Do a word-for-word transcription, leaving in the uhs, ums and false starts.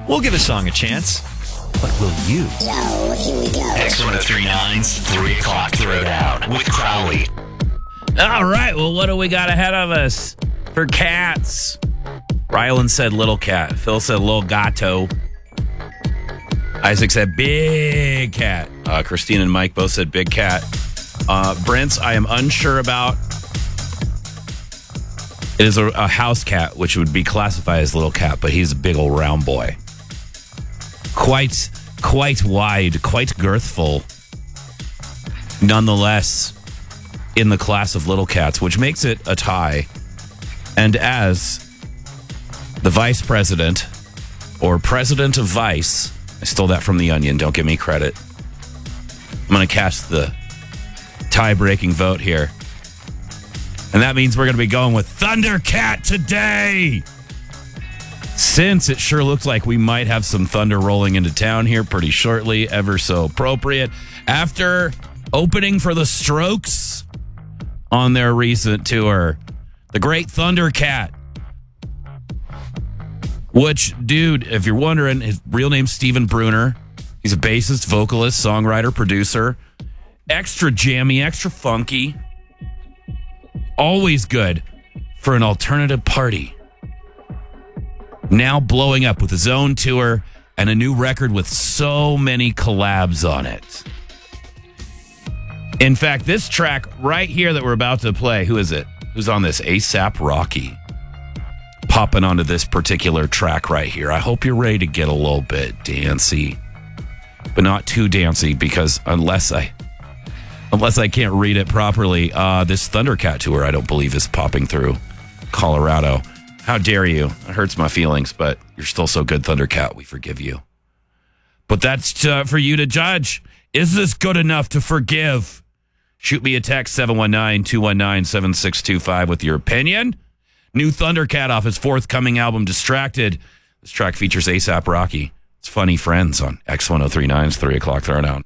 We'll give a song a chance. But will you? Yo, here we go. X one oh three nine's three o'clock Throwdown with Crowley. All right, well, what do we got ahead of us for cats? Rylan said little cat. Phil said little gato. Isaac said big cat. Uh, Christine and Mike both said big cat. Uh, Brent's, I am unsure about. It is a, a house cat, which would be classified as little cat, but he's a big old round boy. Quite, quite wide, quite girthful. Nonetheless, in the class of little cats, which makes it a tie. And as the vice president, or president of Vice, I stole that from The Onion, don't give me credit. I'm going to cast the tie-breaking vote here. And that means we're going to be going with Thundercat today. Since it sure looks like we might have some thunder rolling into town here pretty shortly, ever so appropriate. After opening for the Strokes on their recent tour, the great Thundercat. Which, dude, if you're wondering, his real name's Steven Bruner. He's a bassist, vocalist, songwriter, producer. Extra jammy, extra funky. Always good for an alternative party. Now blowing up with his own tour and a new record with so many collabs on it. In fact, this track right here that we're about to play, who is it? Who's on this? A$AP Rocky. Popping onto this particular track right here. I hope you're ready to get a little bit dancey, but not too dancey, because unless I unless I can't read it properly, uh, this Thundercat tour, I don't believe, is popping through Colorado. How dare you? It hurts my feelings, but you're still so good, Thundercat. We forgive you. But that's uh, for you to judge. Is this good enough to forgive? Shoot me a text, seven one nine, two one nine, seven six two five, with your opinion. New Thundercat off his forthcoming album, Distracted. This track features A$AP Rocky. It's Funny Friends on X one oh three nine's three o'clock Throwdown.